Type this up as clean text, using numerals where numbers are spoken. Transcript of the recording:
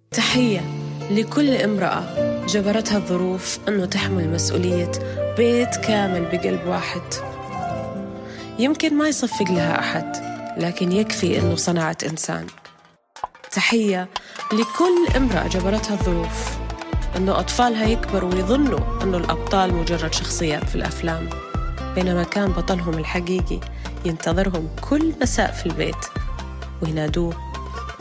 تحية لكل امرأة جبرتها الظروف أنه تحمل مسؤولية بيت كامل بقلب واحد. يمكن ما يصفق لها أحد، لكن يكفي أنه صنعت إنسان. تحية لكل امرأة جبرتها الظروف أنه أطفالها يكبروا ويظنوا أنه الأبطال مجرد شخصيات في الأفلام، بينما كان بطلهم الحقيقي ينتظرهم كل مساء في البيت وينادوه